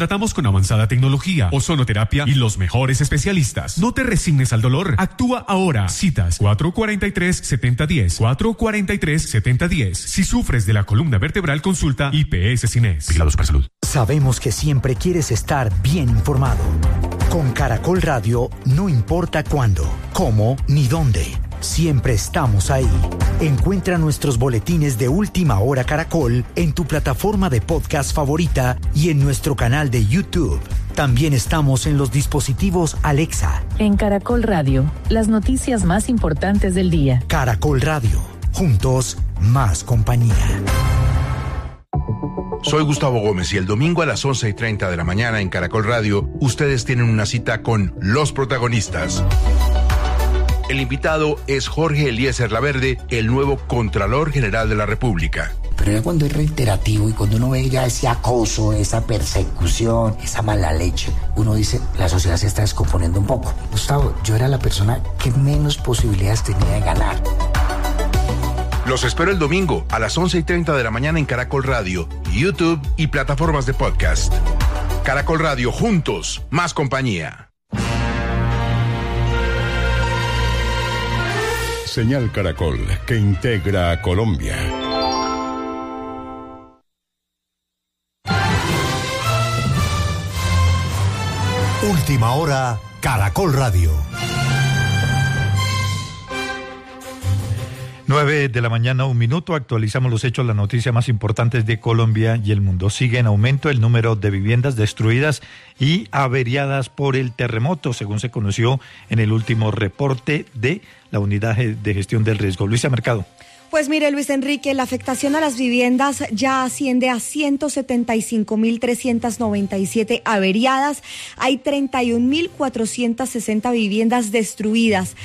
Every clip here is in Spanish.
Tratamos con avanzada tecnología, ozonoterapia y los mejores especialistas. No te resignes al dolor. Actúa ahora. Citas 443-7010. 443-7010. Si sufres de la columna vertebral, consulta IPS Cines. Vigilado Supersalud. Sabemos que siempre quieres estar bien informado. Con Caracol Radio, no importa cuándo, cómo ni dónde. Siempre estamos ahí. Encuentra nuestros boletines de Última Hora Caracol en tu plataforma de podcast favorita y en nuestro canal de YouTube. También estamos en los dispositivos Alexa. En Caracol Radio, las noticias más importantes del día. Caracol Radio. Juntos, más compañía. Soy Gustavo Gómez y el domingo a las 11:30 de la mañana en Caracol Radio, ustedes tienen una cita con los protagonistas. El invitado es Jorge Eliezer Laverde, el nuevo Contralor General de la República. Pero ya cuando es reiterativo y cuando uno ve ya ese acoso, esa persecución, esa mala leche, uno dice, la sociedad se está descomponiendo un poco. Gustavo, yo era la persona que menos posibilidades tenía de ganar. Los espero el domingo a las 11:30 de la mañana en Caracol Radio, YouTube y plataformas de podcast. Caracol Radio, juntos, más compañía. Señal Caracol, que integra a Colombia. Última Hora, Caracol Radio. 9 de la mañana, 1 minuto. Actualizamos los hechos, las noticias más importantes de Colombia y el mundo. Sigue en aumento el número de viviendas destruidas y averiadas por el terremoto, según se conoció en el último reporte de la Unidad de Gestión del Riesgo. Luisa Mercado. Pues mire, Luis Enrique, la afectación a las viviendas ya asciende a 175.397 averiadas. Hay 31.460 viviendas destruidas,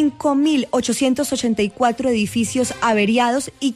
5.884 edificios averiados y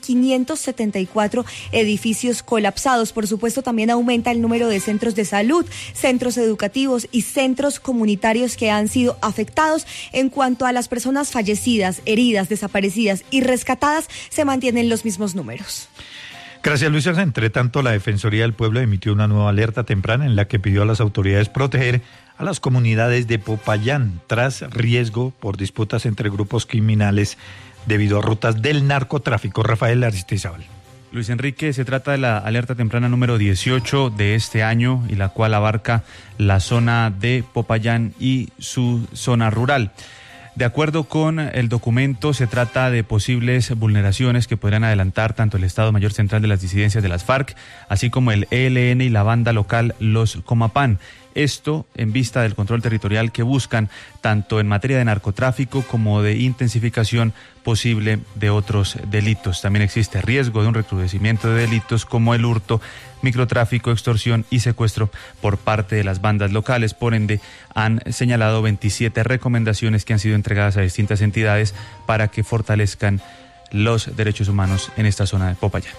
574 edificios colapsados. Por supuesto, también aumenta el número de centros de salud, centros educativos y centros comunitarios que han sido afectados. En cuanto a las personas fallecidas, heridas, desaparecidas y rescatadas, se mantienen los mismos números. Gracias, Luisa. Entre tanto, la Defensoría del Pueblo emitió una nueva alerta temprana en la que pidió a las autoridades proteger a las comunidades de Popayán tras riesgo por disputas entre grupos criminales debido a rutas del narcotráfico. Rafael Aristizábal. Luis Enrique, se trata de la alerta temprana número 18 de este año y la cual abarca la zona de Popayán y su zona rural. De acuerdo con el documento, se trata de posibles vulneraciones que podrían adelantar tanto el Estado Mayor Central de las Disidencias de las FARC, así como el ELN y la banda local Los Comapán. Esto en vista del control territorial que buscan, tanto en materia de narcotráfico como de intensificación posible de otros delitos. También existe riesgo de un recrudecimiento de delitos como el hurto, microtráfico, extorsión y secuestro por parte de las bandas locales. Por ende, han señalado 27 recomendaciones que han sido entregadas a distintas entidades para que fortalezcan los derechos humanos en esta zona de Popayán.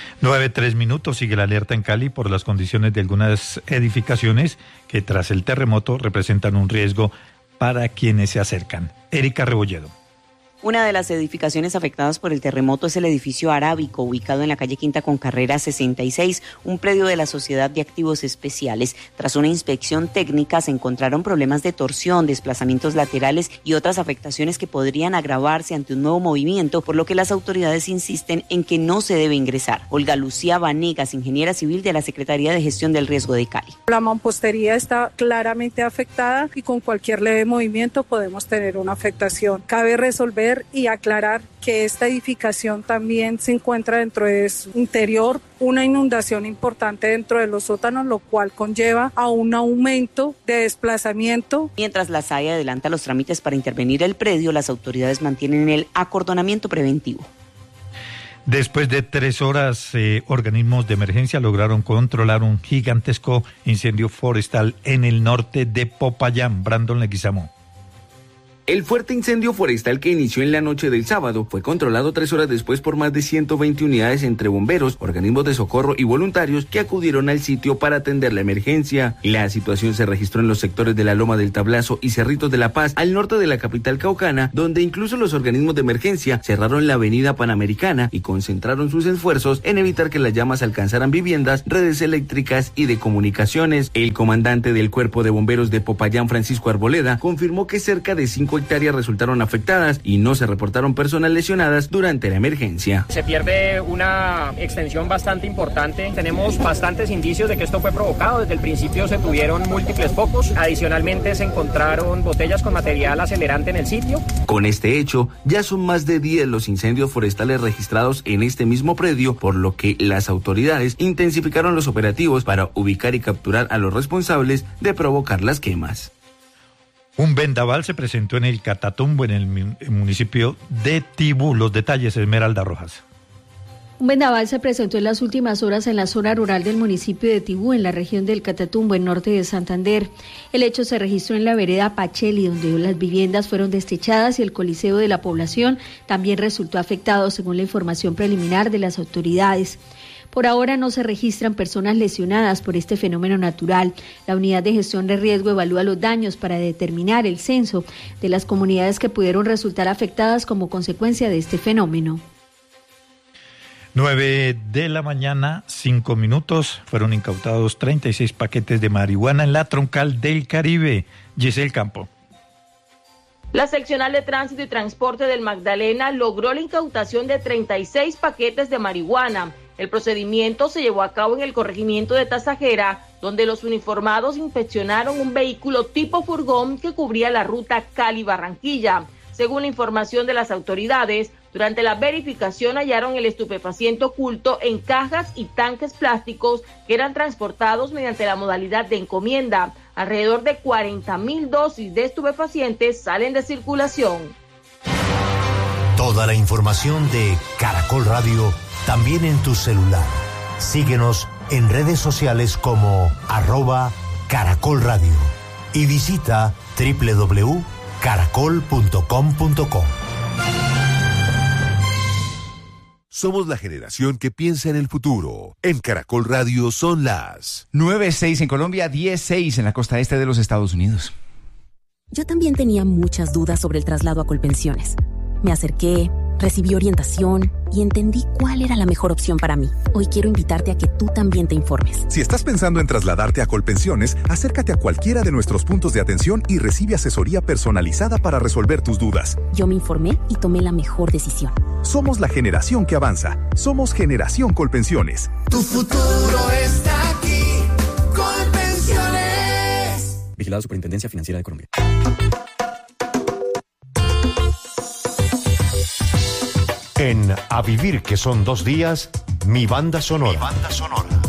9:03 minutos. Sigue la alerta en Cali por las condiciones de algunas edificaciones que tras el terremoto representan un riesgo para quienes se acercan. Erika Rebolledo. Una de las edificaciones afectadas por el terremoto es el edificio Arábico, ubicado en la calle Quinta con Carrera 66, un predio de la Sociedad de Activos Especiales. Tras una inspección técnica se encontraron problemas de torsión, desplazamientos laterales y otras afectaciones que podrían agravarse ante un nuevo movimiento, por lo que las autoridades insisten en que no se debe ingresar. Olga Lucía Vanegas, ingeniera civil de la Secretaría de Gestión del Riesgo de Cali. La mampostería está claramente afectada y con cualquier leve movimiento podemos tener una afectación. Cabe resolver y aclarar que esta edificación también se encuentra dentro de su interior una inundación importante dentro de los sótanos, lo cual conlleva a un aumento de desplazamiento. Mientras la SAE adelanta los trámites para intervenir el predio, las autoridades mantienen el acordonamiento preventivo. Después de 3 horas, organismos de emergencia lograron controlar un gigantesco incendio forestal en el norte de Popayán. Brandon Leguizamo. El fuerte incendio forestal que inició en la noche del sábado fue controlado 3 horas después por más de 120 unidades entre bomberos, organismos de socorro y voluntarios que acudieron al sitio para atender la emergencia. La situación se registró en los sectores de la Loma del Tablazo y Cerritos de la Paz, al norte de la capital caucana, donde incluso los organismos de emergencia cerraron la avenida Panamericana y concentraron sus esfuerzos en evitar que las llamas alcanzaran viviendas, redes eléctricas y de comunicaciones. El comandante del Cuerpo de Bomberos de Popayán, Francisco Arboleda, confirmó que cerca de 5 hectáreas resultaron afectadas y no se reportaron personas lesionadas durante la emergencia. Se pierde una extensión bastante importante. Tenemos bastantes indicios de que esto fue provocado. Desde el principio se tuvieron múltiples focos. Adicionalmente se encontraron botellas con material acelerante en el sitio. Con este hecho, ya son más de 10 los incendios forestales registrados en este mismo predio, por lo que las autoridades intensificaron los operativos para ubicar y capturar a los responsables de provocar las quemas. Un vendaval se presentó en el Catatumbo, en el municipio de Tibú. Los detalles, Esmeralda Rojas. Un vendaval se presentó en las últimas horas en la zona rural del municipio de Tibú, en la región del Catatumbo, en norte de Santander. El hecho se registró en la vereda Pacheli, donde las viviendas fueron desechadas y el coliseo de la población también resultó afectado, según la información preliminar de las autoridades. Por ahora no se registran personas lesionadas por este fenómeno natural. La unidad de gestión de riesgo evalúa los daños para determinar el censo de las comunidades que pudieron resultar afectadas como consecuencia de este fenómeno. 9 de la mañana, 5 minutos. Fueron incautados 36 paquetes de marihuana en la troncal del Caribe. Giselle Campo. La seccional de tránsito y transporte del Magdalena logró la incautación de 36 paquetes de marihuana. El procedimiento se llevó a cabo en el corregimiento de Tasajera, donde los uniformados inspeccionaron un vehículo tipo furgón que cubría la ruta Cali-Barranquilla. Según la información de las autoridades, durante la verificación hallaron el estupefaciente oculto en cajas y tanques plásticos que eran transportados mediante la modalidad de encomienda. Alrededor de 40.000 dosis de estupefacientes salen de circulación. Toda la información de Caracol Radio también en tu celular. Síguenos en redes sociales como @Caracol Radio y visita www.caracol.com.co. Somos la generación que piensa en el futuro. En Caracol Radio son las 9:06 en Colombia, 10:06 en la costa este de los Estados Unidos. Yo también tenía muchas dudas sobre el traslado a Colpensiones. Me acerqué, recibí orientación y entendí cuál era la mejor opción para mí. Hoy quiero invitarte a que tú también te informes. Si estás pensando en trasladarte a Colpensiones, acércate a cualquiera de nuestros puntos de atención y recibe asesoría personalizada para resolver tus dudas. Yo me informé y tomé la mejor decisión. Somos la generación que avanza. Somos Generación Colpensiones. Tu futuro está aquí. Colpensiones. Vigilado Superintendencia Financiera de Colombia. En A Vivir, que son 2 días, mi banda sonora.